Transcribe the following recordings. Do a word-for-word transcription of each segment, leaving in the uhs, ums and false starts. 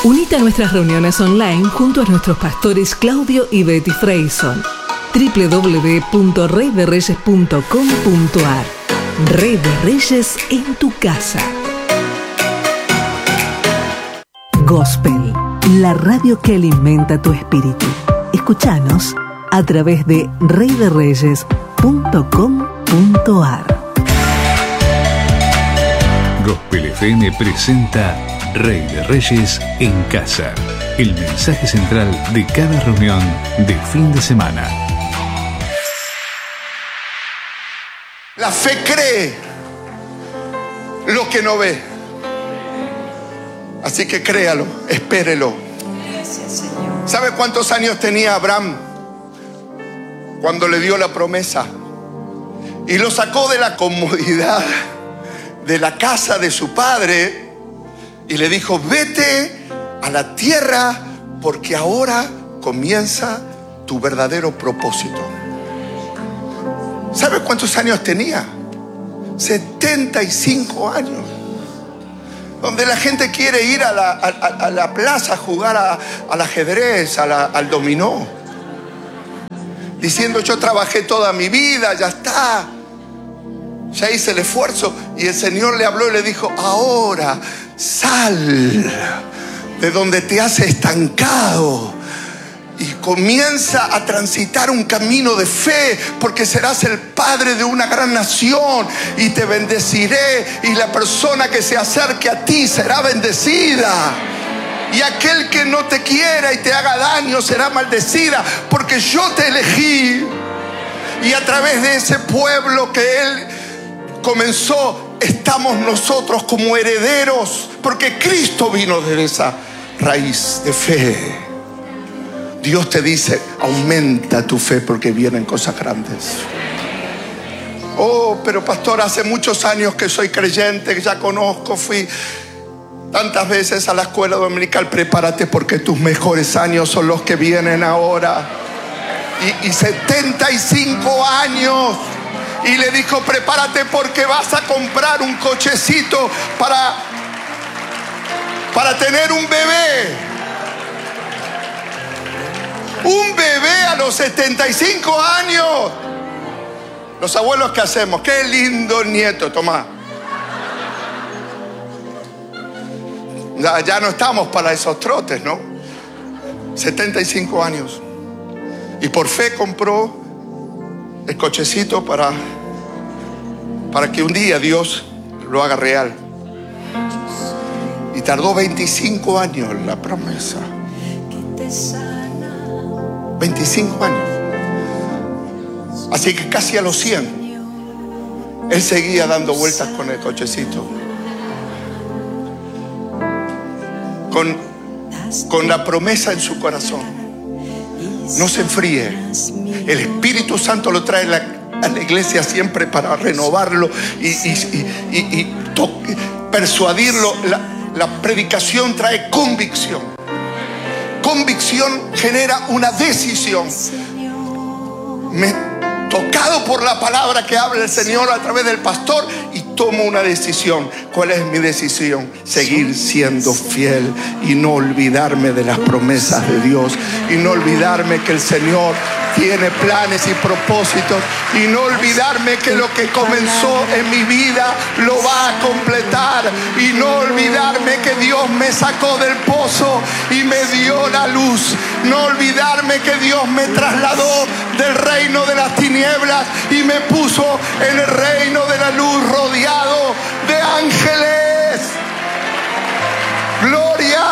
Unite a nuestras reuniones online junto a nuestros pastores Claudio y Betty Freyson. doble u doble u doble u punto rey de reyes punto com punto a r. Rey de Reyes en tu casa. Gospel, la radio que alimenta tu espíritu. Escúchanos a través de rey de reyes punto com punto a r. Gospel F M presenta Rey de Reyes en casa. El mensaje central de cada reunión de fin de semana. La fe cree lo que no ve. Así que créalo, espérelo. Gracias, Señor. ¿Sabe cuántos años tenía Abraham cuando le dio la promesa? Y lo sacó de la comodidad de la casa de su padre y le dijo: vete a la tierra porque ahora comienza tu verdadero propósito. ¿Sabe cuántos años tenía? setenta y cinco años. Donde la gente quiere ir a la, a, a la plaza a jugar a, al ajedrez, a la, al dominó, diciendo: yo trabajé toda mi vida, ya está, ya hice el esfuerzo. Y el Señor le habló y le dijo: ahora sal de donde te has estancado y comienza a transitar un camino de fe, porque serás el padre de una gran nación y te bendeciré, y la persona que se acerque a ti será bendecida, y aquel que no te quiera y te haga daño será maldecida, porque yo te elegí. Y a través de ese pueblo que Él comenzó, estamos nosotros como herederos, porque Cristo vino de esa raíz de fe. Dios te dice: aumenta tu fe porque vienen cosas grandes. Oh, pero pastor, hace muchos años que soy creyente, que ya conozco, fui tantas veces a la escuela dominical. Prepárate porque tus mejores años son los que vienen ahora. Y, y setenta y cinco años. Y le dijo: prepárate porque vas a comprar un cochecito para, para tener un bebé. Un bebé a los setenta y cinco años. Los abuelos, ¿qué hacemos? Qué lindo nieto, tomá. Ya, ya no estamos para esos trotes, ¿no? setenta y cinco años. Y por fe compró el cochecito para, para que un día Dios lo haga real. Y tardó veinticinco años la promesa. veinticinco años. Así que casi a los cien, él seguía dando vueltas con el cochecito, con, con la promesa en su corazón. No se enfríe. El Espíritu Santo lo trae a la, a la iglesia siempre para renovarlo y, y, y, y, y to, persuadirlo. La, la predicación trae convicción. Convicción genera una decisión. Me tocado por la palabra que habla el Señor a través del pastor y tomo una decisión. ¿Cuál es mi decisión? Seguir siendo fiel y no olvidarme de las promesas de Dios, y no olvidarme que el Señor tiene planes y propósitos, y no olvidarme que lo que comenzó en mi vida lo va a completar, y no olvidarme que Dios me sacó del pozo y me dio la luz, no olvidarme que Dios me trasladó del reino de las tinieblas y me puso en el reino de la luz, rodeado de ángeles. ¡Gloria!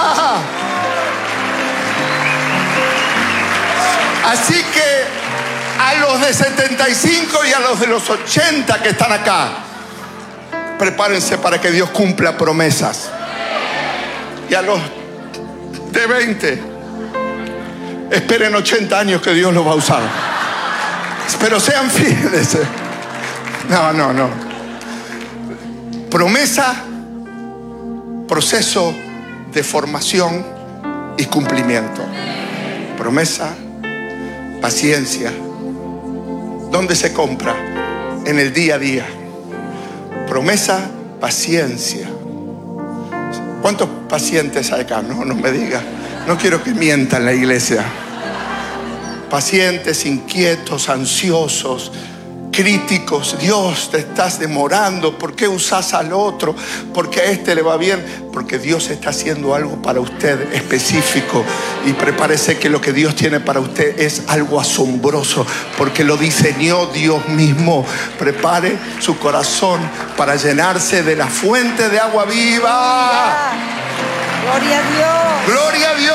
Así que a los de setenta y cinco y a los de los ochenta que están acá, prepárense para que Dios cumpla promesas. Y a los de veinte, esperen ochenta años que Dios los va a usar. Pero sean fieles. No, no, no. Promesa, proceso de formación y cumplimiento. Promesa, paciencia. ¿Dónde se compra? En el día a día. Promesa, paciencia. ¿Cuántos pacientes acá, no, no me diga. No quiero que mientan la iglesia. Pacientes, inquietos, ansiosos, críticos. Dios, te estás demorando. ¿Por qué usas al otro? Porque a este le va bien. Porque Dios está haciendo algo para usted específico. Y prepárese que lo que Dios tiene para usted es algo asombroso. Porque lo diseñó Dios mismo. Prepare su corazón para llenarse de la fuente de agua viva. Gloria a Dios. Gloria a Dios.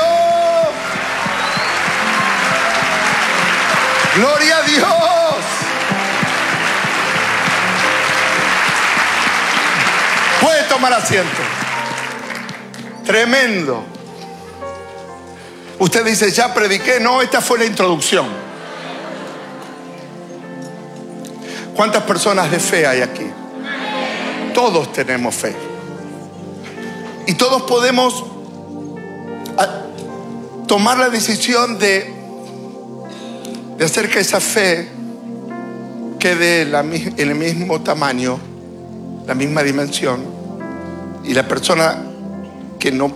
Gloria a Dios. Puede tomar asiento. Tremendo. Usted dice, ya prediqué. No, esta fue la introducción. ¿Cuántas personas de fe hay aquí? Todos tenemos fe. Y todos podemos tomar la decisión de, de hacer que esa fe quede la, en el mismo tamaño, la misma dimensión. Y la persona que no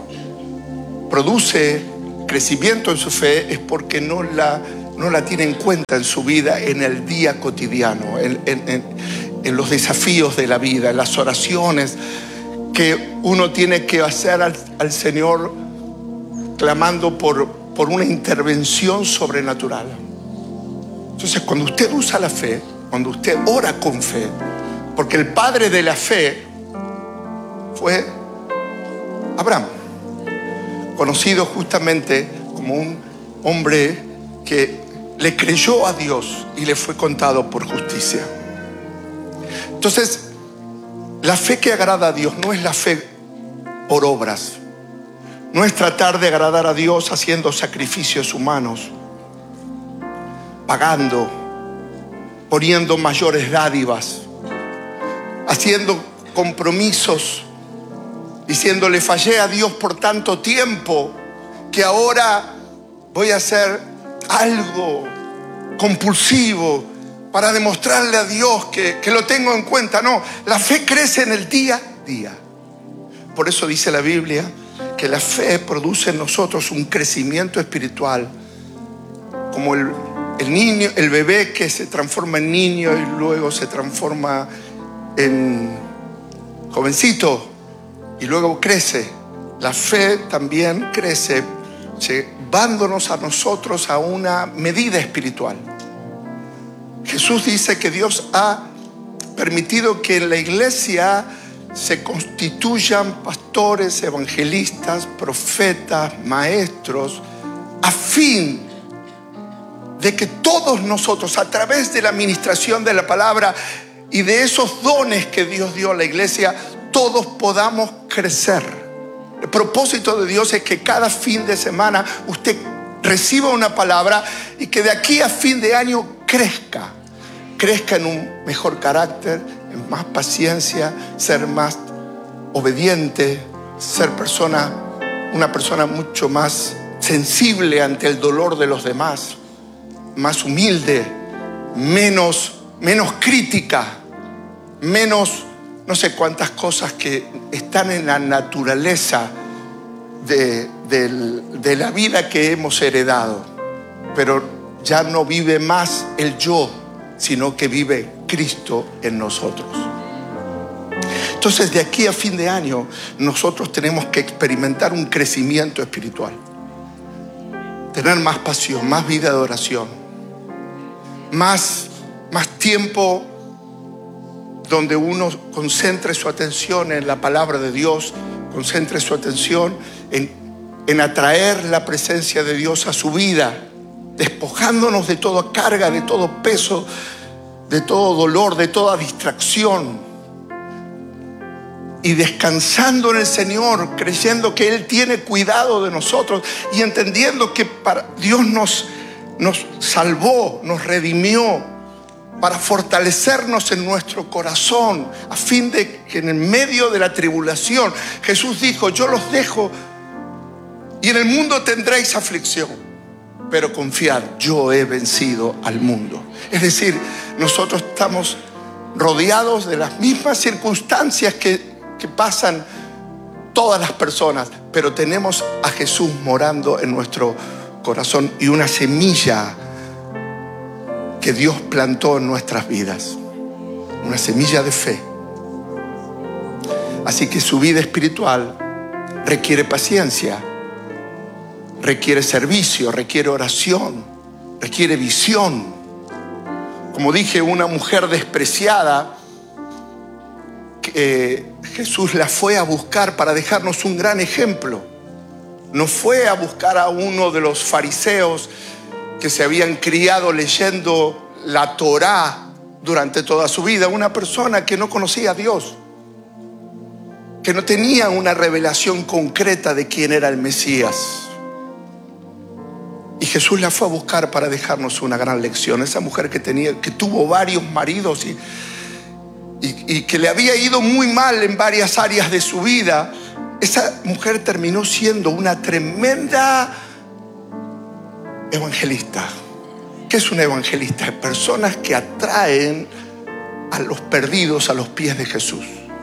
produce crecimiento en su fe es porque no la, no la tiene en cuenta en su vida, en el día cotidiano, en, en, en, en los desafíos de la vida, en las oraciones que uno tiene que hacer al, al Señor, clamando por, por una intervención sobrenatural. Entonces, cuando usted usa la fe, cuando usted ora con fe, porque el padre de la fe fue Abraham, conocido justamente como un hombre que le creyó a Dios y le fue contado por justicia. Entonces, la fe que agrada a Dios no es la fe por obras. No es tratar de agradar a Dios haciendo sacrificios humanos, pagando, poniendo mayores dádivas, haciendo compromisos, diciéndole, fallé a Dios por tanto tiempo que ahora voy a hacer algo compulsivo para demostrarle a Dios que, que lo tengo en cuenta. No, la fe crece en el día a día. Por eso dice la Biblia que la fe produce en nosotros un crecimiento espiritual, como el, el niño, el bebé que se transforma en niño y luego se transforma en jovencito y luego crece. La fe también crece, llevándonos a nosotros a una medida espiritual. Jesús dice que Dios ha permitido que en la iglesia se constituyan pastores, evangelistas, profetas, maestros, a fin de que todos nosotros, a través de la administración de la palabra y de esos dones que Dios dio a la iglesia, todos podamos crecer. El propósito de Dios es que cada fin de semana usted reciba una palabra y que de aquí a fin de año crezca. Crezca en un mejor carácter, en más paciencia, ser más obediente, ser persona, una persona mucho más sensible ante el dolor de los demás, más humilde, menos, menos crítica, menos no sé cuántas cosas que están en la naturaleza de, de, de la vida que hemos heredado. Pero ya no vive más el yo, sino que vive Cristo en nosotros. Entonces, de aquí a fin de año, nosotros tenemos que experimentar un crecimiento espiritual. Tener más pasión, más vida de oración, más, más tiempo donde uno concentre su atención en la palabra de Dios, concentre su atención en, en atraer la presencia de Dios a su vida, despojándonos de toda carga, de todo peso, de todo dolor, de toda distracción, y descansando en el Señor, creyendo que Él tiene cuidado de nosotros y entendiendo que para Dios nos, nos salvó, nos redimió para fortalecernos en nuestro corazón, a fin de que en el medio de la tribulación, Jesús dijo, yo los dejo y en el mundo tendréis aflicción, pero confiad, yo he vencido al mundo. Es decir, nosotros estamos rodeados de las mismas circunstancias que, que pasan todas las personas, pero tenemos a Jesús morando en nuestro corazón y una semilla que Dios plantó en nuestras vidas, una semilla de fe. Así que su vida espiritual requiere paciencia, requiere servicio, requiere oración, requiere visión. Como dije, una mujer despreciada, que Jesús la fue a buscar para dejarnos un gran ejemplo. No fue a buscar a uno de los fariseos que se habían criado leyendo la Torá durante toda su vida, una persona que no conocía a Dios, que no tenía una revelación concreta de quién era el Mesías. Y Jesús la fue a buscar para dejarnos una gran lección. Esa mujer que tenía, que tuvo varios maridos y, y, y que le había ido muy mal en varias áreas de su vida, esa mujer terminó siendo una tremenda evangelista. ¿Qué es una evangelista? Personas que atraen a los perdidos a los pies de Jesús.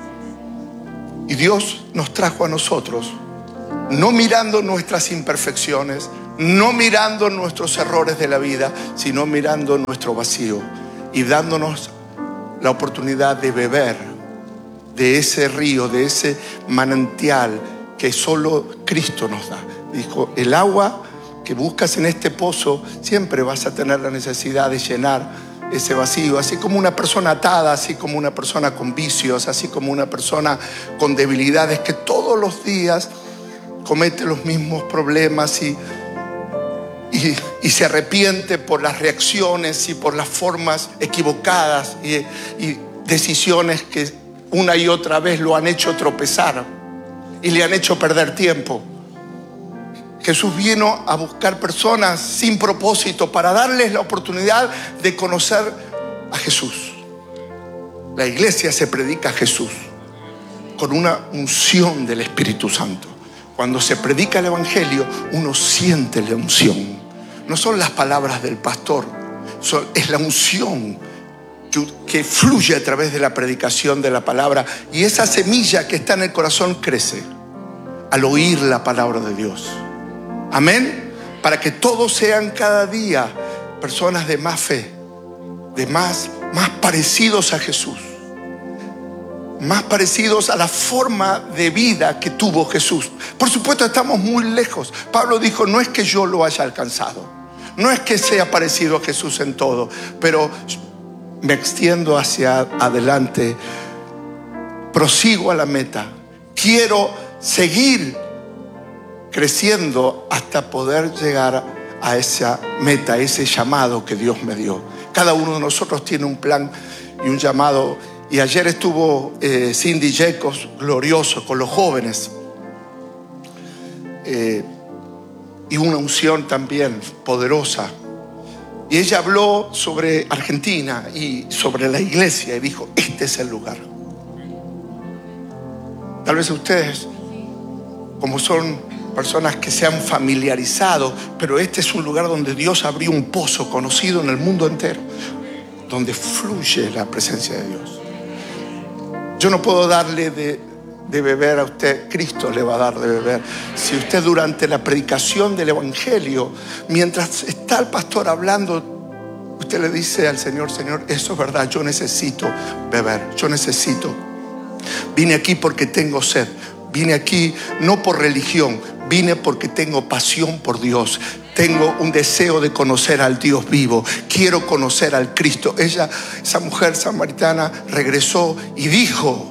Y Dios nos trajo a nosotros, no mirando nuestras imperfecciones, no mirando nuestros errores de la vida, sino mirando nuestro vacío y dándonos la oportunidad de beber de ese río, de ese manantial que solo Cristo nos da. Dijo, el agua que buscas en este pozo, siempre vas a tener la necesidad de llenar ese vacío, así como una persona atada, así como una persona con vicios, así como una persona con debilidades que todos los días comete los mismos problemas y, y, y se arrepiente por las reacciones y por las formas equivocadas y, y decisiones que una y otra vez lo han hecho tropezar y le han hecho perder tiempo. Jesús vino a buscar personas sin propósito para darles la oportunidad de conocer a Jesús. La iglesia se predica a Jesús con una unción del Espíritu Santo. Cuando se predica el Evangelio, uno siente la unción. No son las palabras del pastor, son, es la unción que, que fluye a través de la predicación de la palabra. Y esa semilla que está en el corazón crece al oír la palabra de Dios. Amén. Para que todos sean cada día personas de más fe, de más, más parecidos a Jesús, más parecidos a la forma de vida que tuvo Jesús. Por supuesto, estamos muy lejos. Pablo dijo, no es que yo lo haya alcanzado, no es que sea parecido a Jesús en todo, pero me extiendo hacia adelante, prosigo a la meta, quiero seguir creciendo hasta poder llegar a esa meta, a ese llamado que Dios me dio. Cada uno de nosotros tiene un plan y un llamado. Y ayer estuvo eh, Cindy Jacobs, glorioso, con los jóvenes. Eh, y una unción también poderosa. Y ella habló sobre Argentina y sobre la iglesia y dijo, este es el lugar. Tal vez ustedes, como son personas que se han familiarizado, pero este es un lugar donde Dios abrió un pozo conocido en el mundo entero, donde fluye la presencia de Dios. Yo no puedo darle de, de beber a usted, Cristo le va a dar de beber. Si usted durante la predicación del Evangelio, mientras está el pastor hablando, usted le dice al Señor, Señor, eso es verdad, yo necesito beber, yo necesito. Vine aquí porque tengo sed, vine aquí no por religión, vine porque tengo pasión por Dios. Tengo un deseo de conocer al Dios vivo. Quiero conocer al Cristo. Ella, esa mujer samaritana, regresó y dijo,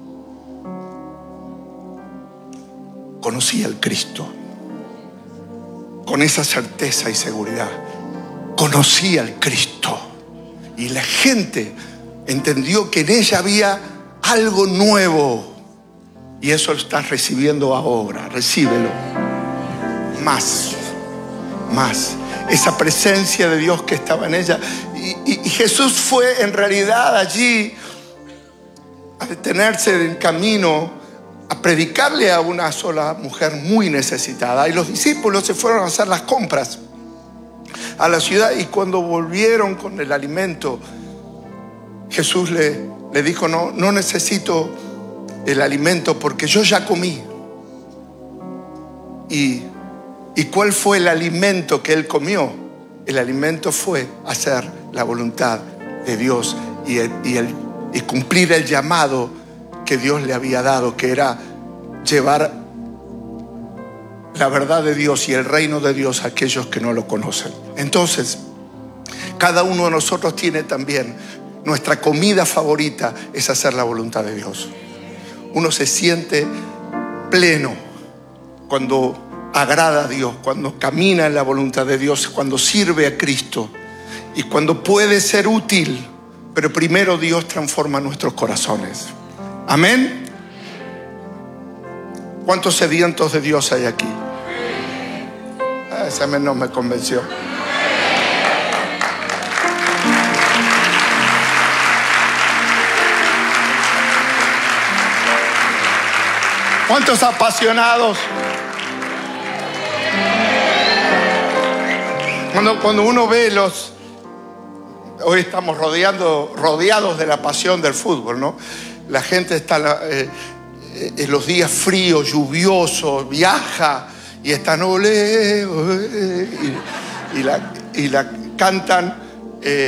conocí al Cristo. Con esa certeza y seguridad. Conocí al Cristo. Y la gente entendió que en ella había algo nuevo. Y eso lo estás recibiendo ahora. Recíbelo. Más. Más. Esa presencia de Dios que estaba en ella. Y, y, y Jesús fue en realidad allí a detenerse en el camino a predicarle a una sola mujer muy necesitada. Y los discípulos se fueron a hacer las compras a la ciudad. Y cuando volvieron con el alimento, Jesús le, le dijo, no, no necesito el alimento porque yo ya comí. ¿Y, y cuál fue el alimento que él comió? El alimento fue hacer la voluntad de Dios y, el, y, el, y cumplir el llamado que Dios le había dado, que era llevar la verdad de Dios y el reino de Dios a aquellos que no lo conocen. Entonces, cada uno de nosotros tiene también, nuestra comida favorita es hacer la voluntad de Dios. Uno se siente pleno cuando agrada a Dios, cuando camina en la voluntad de Dios, cuando sirve a Cristo y cuando puede ser útil. Pero primero Dios transforma nuestros corazones. Amén. ¿Cuántos sedientos de Dios hay aquí? Ah, ese amén no me convenció. ¿Cuántos apasionados? Cuando, cuando uno ve los... Hoy estamos rodeando, rodeados de la pasión del fútbol, ¿no? La gente está eh, en los días fríos, lluviosos, viaja y están olé, olé, y, y, la, y la cantan. Eh,